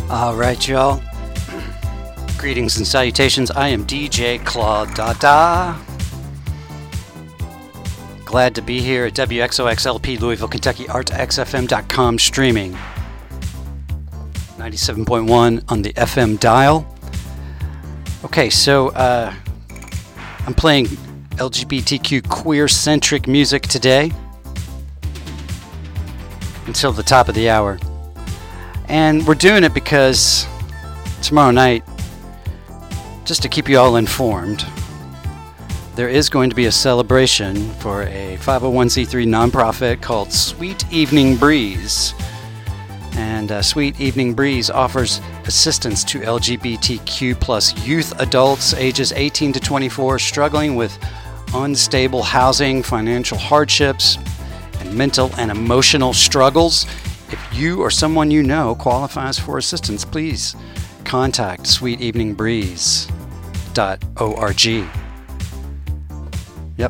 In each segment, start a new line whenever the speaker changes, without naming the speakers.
All right, y'all. Greetings and salutations. I am DJ Claude Dada. Glad to be here at WXOXLP, Louisville, Kentucky, artxfm.com streaming. 97.1 on the FM dial. Okay, so I'm playing LGBTQ queer-centric music today until the top of the hour. And we're doing it because tomorrow night, just to keep you all informed, there is going to be a celebration for a 501c3 nonprofit called Sweet Evening Breeze. And Sweet Evening Breeze offers assistance to LGBTQ plus youth adults ages 18 to 24 struggling with unstable housing, financial hardships, and mental and emotional struggles. If you or someone you know qualifies for assistance, please contact sweeteveningbreeze.org. Yep.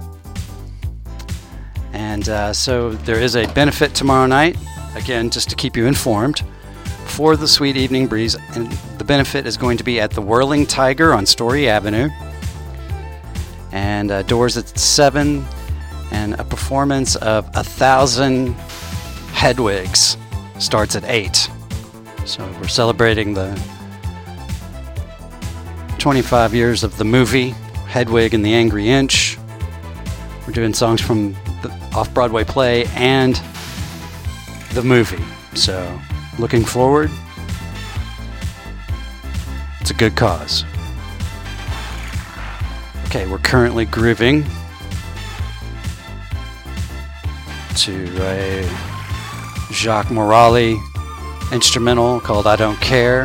And so there is a benefit tomorrow night, again, just to keep you informed, for the Sweet Evening Breeze. And the benefit is going to be at the Whirling Tiger on Story Avenue. And doors at 7, and a performance of 1,000 Hedwigs starts at 8. So we're celebrating the 25 years of the movie Hedwig and the Angry Inch. We're doing songs from the off-Broadway play and the movie. So looking forward. It's a good cause. Okay, we're currently grooving to a Jacques Morali instrumental called I Don't Care.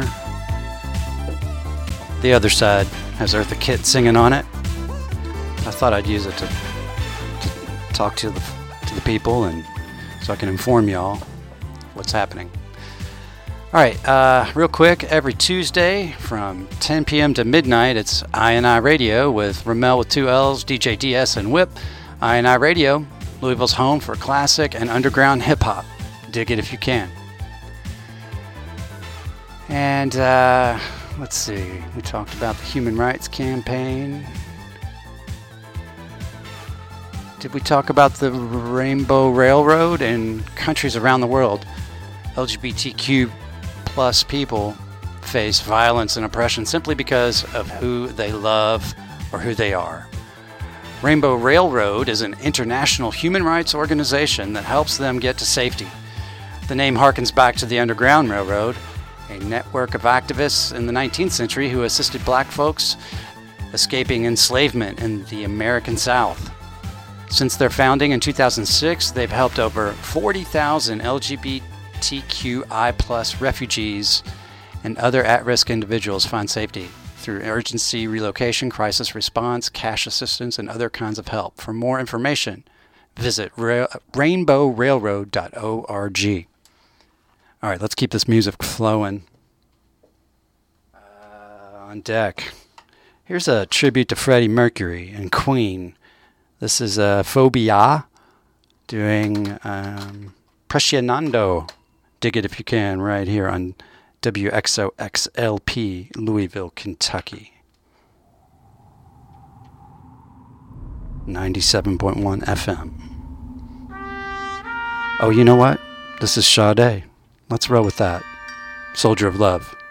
The other side has Eartha Kitt singing on it. I thought I'd use it to talk to the people, and so I can inform y'all what's happening. All right, real quick, every Tuesday from 10 p.m. to midnight, it's I&I Radio with Ramel with 2 L's, DJ DS, and Whip. I&I Radio, Louisville's home for classic and underground hip-hop. Dig it if you can. And let's see, we talked about the Human Rights Campaign. Did we talk about the Rainbow Railroad? In countries around the world, LGBTQ plus people face violence and oppression simply because of who they love or who they are. Rainbow Railroad is an international human rights organization that helps them get to safety. The name harkens back to the Underground Railroad, a network of activists in the 19th century who assisted black folks escaping enslavement in the American South. Since their founding in 2006, they've helped over 40,000 LGBTQI plus refugees and other at-risk individuals find safety through emergency relocation, crisis response, cash assistance, and other kinds of help. For more information, visit rainbowrailroad.org. All right, let's keep this music flowing. On deck, here's a tribute to Freddie Mercury and Queen. This is Phobia doing Pressionando. Dig it if you can, right here on WXOXLP, Louisville, Kentucky. 97.1 FM. Oh, you know what? This is Sade. Let's roll with that. Soldier of Love.